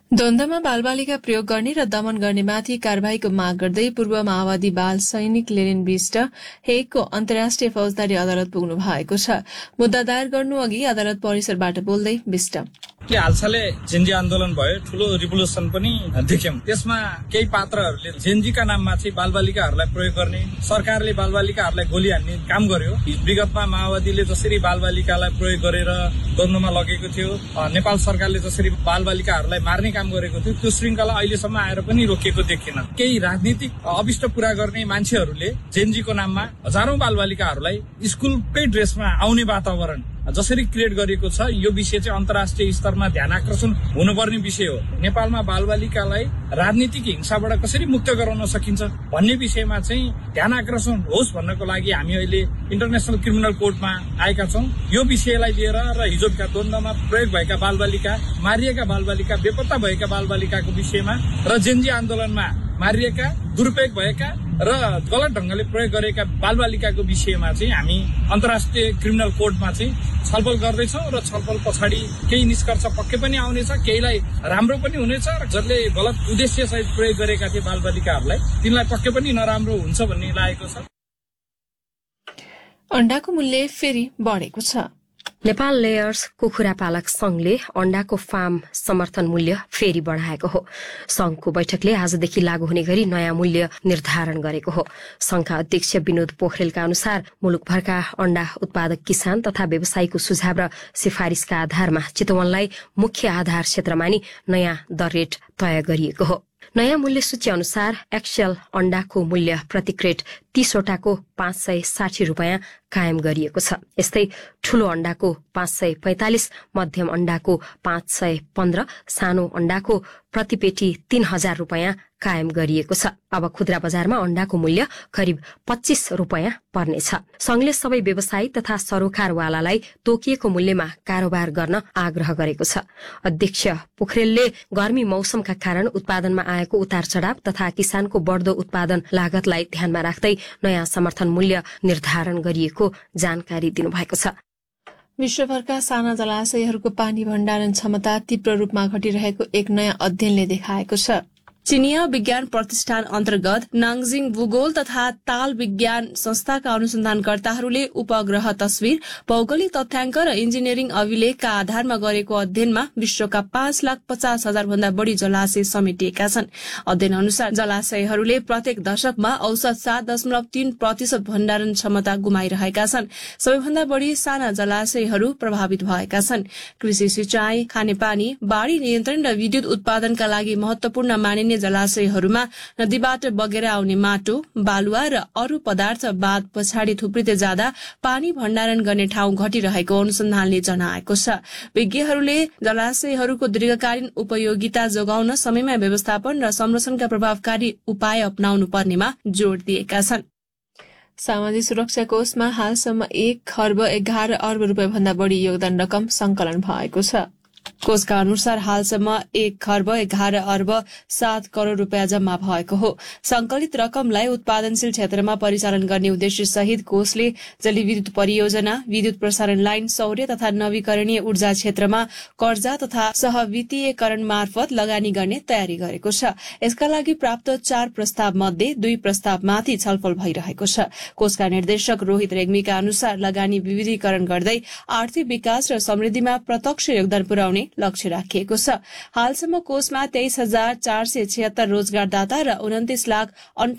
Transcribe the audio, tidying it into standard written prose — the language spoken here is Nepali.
द्वन्द्वमा बालबालिका प्रयोग गर्ने र दमन गर्नेमाथि कार्यवाहीको माग गर्दै पूर्व माओवादी बाल सैनिक लेनिन बिष्ट हेगको अन्तर्राष्ट्रिय फौजदारी अदालत पुग्नु भएको छ। मुद्दा दायर गर्नु अघि अदालत परिसरबाट बोल्दै बिष्ट, हालसालै जेन्जी आन्दोलन भयो, ठूलो रिभोल्युसन पनि देख्यौं। त्यसमा केही पात्रहरूले जेन्जीका नाममा चाहिँ बालबालिकाहरूलाई प्रयोग गर्ने, सरकारले बालबालिकाहरूलाई गोली हान्ने काम गर्यो। विगतमा माओवादीले जसरी बालबालिकालाई प्रयोग गरेर द्वन्द्वमा लगेको थियो, नेपाल सरकारले जसरी बालबालिकाहरूलाई मार्ने काम गरेको थियो, त्यो श्रृंखला अहिलेसम्म आएर पनि रोकिएको देखिएन। केही राजनीतिक अभिष्ट पूरा गर्ने मान्छेहरूले जेन्जीको नाममा हजारौं बालबालिकाहरूलाई स्कुलकै ड्रेसमा आउने वातावरण जसरी क्रिएट गरेको छ, यो विषय चाहिँ अन्तर्राष्ट्रिय स्तरमा ध्यान आकर्षण हुनुपर्ने विषय हो। नेपालमा बालबालिकालाई राजनीतिक हिंसाबाट कसरी मुक्त गराउन सकिन्छ भन्ने विषयमा चाहिँ ध्यान आकर्षण होस् भन्नको लागि हामी अहिले इन्टरनेशनल क्रिमिनल कोर्टमा आएका छौं। यो विषयलाई लिएर र हिजोका द्वन्द्वमा प्रयोग भएका बालबालिका, मारिएका बालबालिका, बेपत्ता भएका बालबालिकाको विषयमा र जेन्जी आन्दोलनमा मारिएका, दुरुपयोग भएका र गलत ढंगले प्रयोग गरेका बालबालिकाको विषयमा चाहिँ हामी अन्तर्राष्ट्रिय क्रिमिनल कोर्टमा चाहिँ छलफल गर्दैछौं र छलफल पछाडि केही निष्कर्ष पक्कै पनि आउनेछ, केहीलाई राम्रो पनि हुनेछ र जसले गलत उद्देश्य सहित प्रयोग गरेका थिए बालबालिकाहरूलाई तिनलाई पक्कै पनि नराम्रो हुन्छ भन्ने लागेको छ। अण्डाको मूल्य फेरि बढेको छ। नेपाल लेयर्स कुखुरा पालक संघले अण्डाको फार्म समर्थन मूल्य फेरि बढाएको हो। संघको बैठकले आजदेखि लागू हुने गरी नयाँ मूल्य निर्धारण गरेको हो। संघका अध्यक्ष विनोद पोखरेलका अनुसार मुलुकभरका अण्डा उत्पादक किसान तथा व्यवसायीको सुझाव र सिफारिशका आधारमा चितवनलाई मुख्य आधार क्षेत्र मानी नयाँ दर रेट तय गरिएको हो। नयाँ मूल्य सूची अनुसार एक्सेल अण्डाको मूल्य प्रति क्रेट 30 वटाको 560 रुपियाँ कायम गरिएको छ। यस्तै ठूलो अण्डाको 545, मध्यम अण्डाको 515, सानो अण्डाको प्रतिपेटी 3000 रुपियाँ कायम गरिएको छ। अब खुद्रा बजारमा अण्डाको मूल्य करिब 25 रुपियाँ पर्नेछ। संघले सबै व्यवसायी तथा सरोकारवालालाई तोकिएको मूल्यमा कारोबार गर्न आग्रह गरेको छ। अध्यक्ष पोखरेलले गर्मी मौसमका कारण उत्पादनमा आएको उतार चढ़ाव तथा किसानको बढ्दो उत्पादन लागतलाई ध्यानमा राख्दै नयाँ समर्थन मूल्य निर्धारण गरिएको जानकारी दिनुभएको छ। विश्वभरका साना जलाशयहरूको पानी भण्डारण क्षमता तीव्र रूपमा घटिरहेको एक नयाँ अध्ययनले देखाएको छ। चीनिया विज्ञान प्रतिष्ठान अन्तर्गत नाङजिङ भूगोल तथा ताल विज्ञान संस्थाका अनुसन्धानकर्ताहरूले उपग्रह तस्विर, भौगोलिक तथ्याङ्क र इन्जिनियरिङ अभिलेखका आधारमा गरेको अध्ययनमा विश्वका 5,50,000 भन्दा बढ़ी जलाशय समेटिएका छन्। अध्ययन अनुसार जलाशयहरूले प्रत्येक दशकमा औसत 7.3% भण्डारण क्षमता गुमाइरहेका छन्। सबैभन्दा बढ़ी साना जलाशयहरू प्रभावित भएका छन्। कृषि, सिंचाई, खानेपानी, बाढ़ी नियन्त्रण र विद्युत उत्पादनका लागि महत्वपूर्ण मानिने जलाशयहरूमा नदीबाट बगेर आउने माटो, बालुवा र अरू पदार्थ बाद पछाडि थुप्रिँदै जाँदा पानी भण्डारण गर्ने ठाउँ घटिरहेको अनुसन्धानले जनाएको छ। विज्ञहरूले जलाशयहरूको दीर्घकालीन उपयोगिता जोगाउन समयमा व्यवस्थापन र संरक्षणका प्रभावकारी उपाय अपनाउनु पर्नेमा जोड़ दिएका छन्। सामाजिक सुरक्षा कोषमा हालसम्म 1,11 रुपियाँ भन्दा बढ़ी योगदान रकम संकलन भएको छ। कोषका अनुसार हालसम्म 1,11,07 रुपियाँ जम्मा भएको हो। संकलित रकमलाई उत्पादनशील क्षेत्रमा परिचालन गर्ने उद्देश्य सहित कोषले जलविद्युत परियोजना, विद्युत प्रसारण लाइन, सौर्य तथा नवीकरणीय ऊर्जा क्षेत्रमा कर्जा तथा सहवित्तीयकरण मार्फत लगानी गर्ने तयारी गरेको छ। यसका लागि प्राप्त 4 प्रस्ताव मध्ये 2 प्रस्तावमाथि छलफल भइरहेको छ। कोषका निर्देशक रोहित रेग्मीका अनुसार लगानी विविधीकरण गर्दै आर्थिक विकास र समृद्धिमा प्रत्यक्ष योगदान पुर्याउने लक्ष्य राखिएको छ। हालसम्म कोषमा 23,476 रोजगारदाता र 29,58,000